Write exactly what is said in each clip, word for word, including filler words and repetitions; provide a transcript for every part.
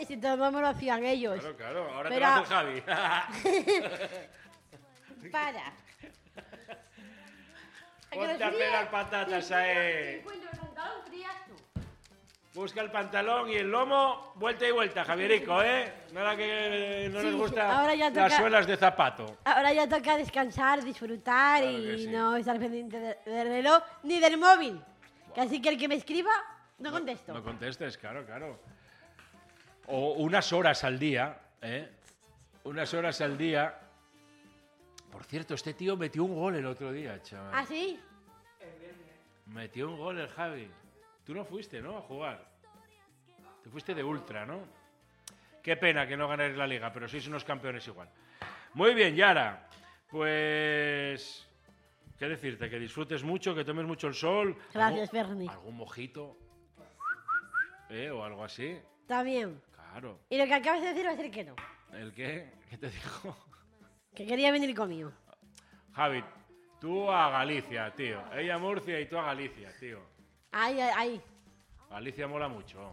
si todo me lo hacían ellos. Claro, claro, ahora Pero... te lo hace el Javi. Para. Ponte a pelar patatas ahí. Busca el pantalón y el lomo, vuelta y vuelta, Javierico, ¿eh? Nada que no Sí, nos gusta ahora ya toca- las suelas de zapato. Ahora ya toca descansar, disfrutar Claro y que sí. no estar pendiente de- del reloj ni del móvil. Que así que el que me escriba, no contesto. No contestes, claro, claro. O unas horas al día, ¿eh? Unas horas al día. Por cierto, este tío metió un gol el otro día, chaval. ¿Ah, sí? Metió un gol el Javi. Tú no fuiste, ¿no? A jugar. Te fuiste de ultra, ¿no? Qué pena que no ganéis la liga, pero sois unos campeones igual. Muy bien, Yara. Pues... ¿Qué decirte? Que disfrutes mucho, que tomes mucho el sol. Gracias, ¿Algún, Bernie. ¿Algún mojito? ¿Eh? O algo así. Está bien. Claro. Y lo que acabas de decir va a ser que no. ¿El qué? ¿Qué te dijo? Que quería venir conmigo. Javi, tú a Galicia, tío. Ella a Murcia y tú a Galicia, tío. Ahí, ahí, ahí. Galicia mola mucho.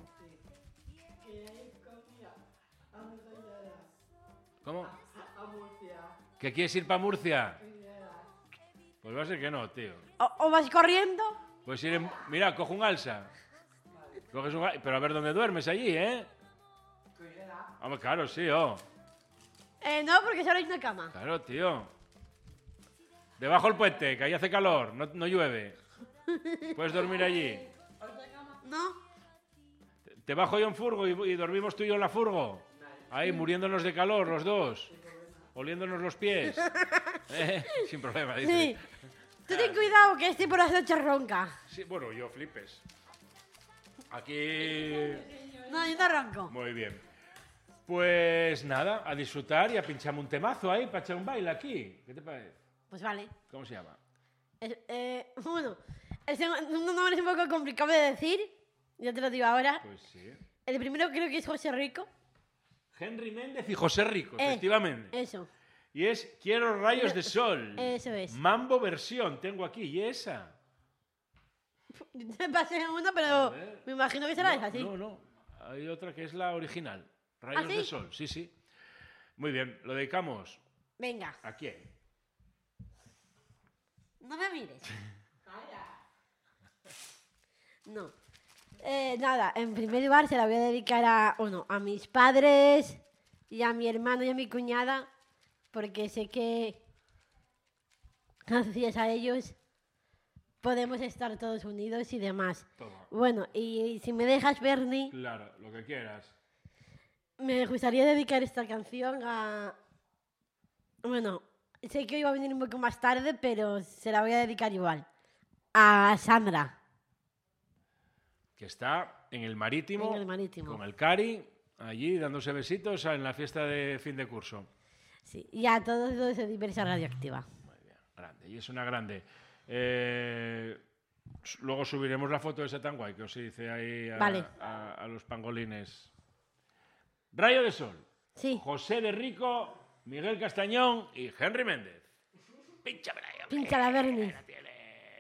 ¿Cómo? ¿Que quieres ir para Murcia? Pues va a ser que no, tío. O, o vas corriendo. Pues ir en... Mira, cojo un alza. Coges un al- Pero a ver dónde duermes allí, ¿eh? Hombre, claro, sí, oh. Eh, no, porque solo hay una cama. Claro, tío. Debajo del puente, que ahí hace calor, no, no llueve. Puedes dormir allí. ¿No? Te- Te bajo yo en furgo y, y dormimos tú y yo en la furgo. Ahí, muriéndonos de calor los dos. Oliéndonos los pies. Eh, Sin problema, dice. Sí. Tú ten cuidado, que este por las noches ronca. Sí, bueno, yo flipes. Aquí... No, yo no ronco. Muy bien. Pues nada, a disfrutar y a pincharme un temazo ahí para echar un baile aquí. ¿Qué te parece? Pues vale. ¿Cómo se llama? Es- eh, bueno, el segundo nombre es un poco complicado de decir. Yo te lo digo ahora. Pues sí. El primero creo que es José Rico. Henry Méndez y José Rico, Eh, efectivamente. Eso. Y es Quiero rayos de sol. Eso es. Mambo versión, tengo aquí, y esa. Te pasé uno, pero A ver. me imagino que será no, esa, sí. No, no. Hay otra que es la original. Rayos ¿Ah, sí? de sol, sí, sí. Muy bien, lo dedicamos. Venga, ¿A quién? no me mires. No. Eh, nada, en primer lugar se la voy a dedicar a, bueno, a mis padres y a mi hermano y a mi cuñada, porque sé que gracias a ellos podemos estar todos unidos y demás. Toma. Bueno, y si me dejas, Bernie, Claro, lo que quieras. me gustaría dedicar esta canción a... Bueno, sé que hoy va a venir un poco más tarde, pero se la voy a dedicar igual. A Sandra. Que está en el Marítimo, En el Marítimo. con el Cari, allí dándose besitos en la fiesta de fin de curso. Sí, y a todos los de Diversa Radioactiva. Muy bien, grande. Y es una grande. Eh, s- luego subiremos la foto de esa tan guay que os hice ahí a, Vale. a- a los pangolines. Rayo de Sol. Sí, José de Rico, Miguel Castañón y Henry Méndez. Pínchamela ahí, hombre. pincha la Bernie. La tiene.